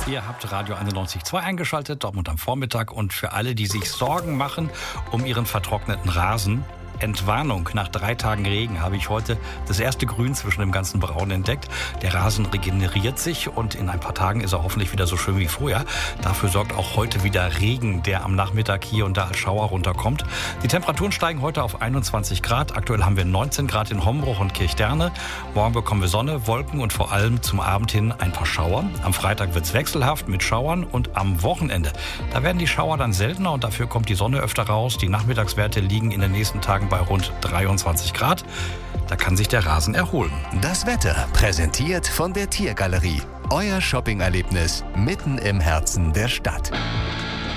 Ihr habt Radio 91.2 eingeschaltet, Dortmund am Vormittag. Und für alle, die sich Sorgen machen um ihren vertrockneten Rasen, Entwarnung: Nach 3 Tagen Regen habe ich heute das erste Grün zwischen dem ganzen Braun entdeckt. Der Rasen regeneriert sich und in ein paar Tagen ist er hoffentlich wieder so schön wie vorher. Dafür sorgt auch heute wieder Regen, der am Nachmittag hier und da als Schauer runterkommt. Die Temperaturen steigen heute auf 21 Grad. Aktuell haben wir 19 Grad in Hombruch und Kirchderne. Morgen bekommen wir Sonne, Wolken und vor allem zum Abend hin ein paar Schauer. Am Freitag wird es wechselhaft mit Schauern und am Wochenende, da werden die Schauer dann seltener und dafür kommt die Sonne öfter raus. Die Nachmittagswerte liegen in den nächsten Tagen bei rund 23 Grad. Da kann sich der Rasen erholen. Das Wetter präsentiert von der Tiergalerie. Euer Shoppingerlebnis mitten im Herzen der Stadt.